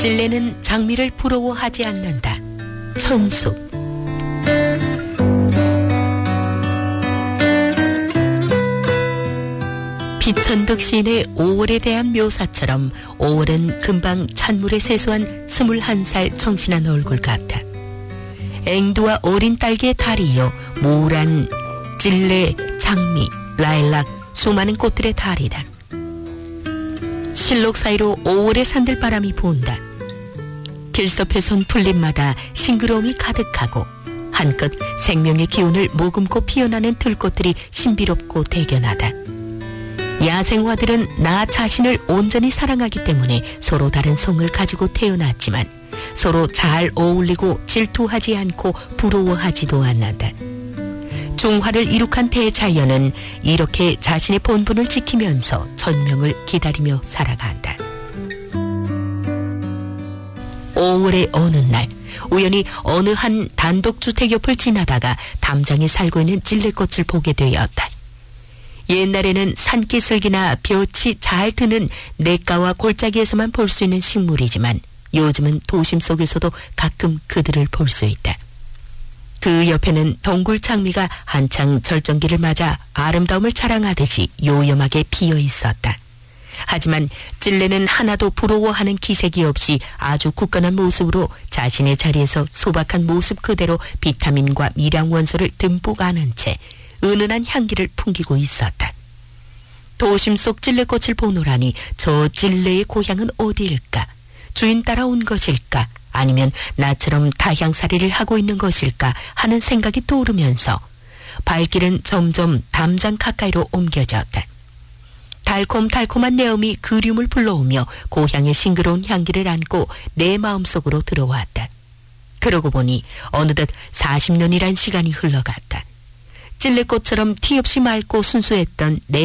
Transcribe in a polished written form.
찔레는 장미를 부러워하지 않는다. 천숙. 비천득 시인의 5월에 대한 묘사처럼 5월은 금방 찬물에 세수한 21살 청신한 얼굴 같다. 앵두와 어린 딸기의 달이요, 모란, 찔레, 장미, 라일락, 수많은 꽃들의 달이다. 실록 사이로 5월의 산들바람이 분다. 길섭에 선 풀잎마다 싱그러움이 가득하고 한껏 생명의 기운을 머금고 피어나는 들꽃들이 신비롭고 대견하다. 야생화들은 나 자신을 온전히 사랑하기 때문에 서로 다른 성을 가지고 태어났지만 서로 잘 어울리고 질투하지 않고 부러워하지도 않는다. 중화를 이룩한 대자연은 이렇게 자신의 본분을 지키면서 천명을 기다리며 살아간다. 5월의 어느 날 우연히 어느 한 단독주택 옆을 지나다가 담장에 살고 있는 찔레꽃을 보게 되었다. 옛날에는 산기슭이나 볕이 잘 드는 냇가와 골짜기에서만 볼 수 있는 식물이지만 요즘은 도심 속에서도 가끔 그들을 볼 수 있다. 그 옆에는 동굴 장미가 한창 절정기를 맞아 아름다움을 자랑하듯이 요염하게 피어 있었다. 하지만 찔레는 하나도 부러워하는 기색이 없이 아주 굳건한 모습으로 자신의 자리에서 소박한 모습 그대로 비타민과 미량 원소를 듬뿍 안은 채 은은한 향기를 풍기고 있었다. 도심 속 찔레꽃을 보노라니 저 찔레의 고향은 어디일까? 주인 따라 온 것일까? 아니면 나처럼 다향살이를 하고 있는 것일까 하는 생각이 떠오르면서 발길은 점점 담장 가까이로 옮겨졌다. 달콤달콤한 내음이 그리움을 불러오며 고향의 싱그러운 향기를 안고 내 마음속으로 들어왔다. 그러고 보니 어느덧 40년이란 시간이 흘러갔다. 찔레꽃처럼 티 없이 맑고 순수했던 내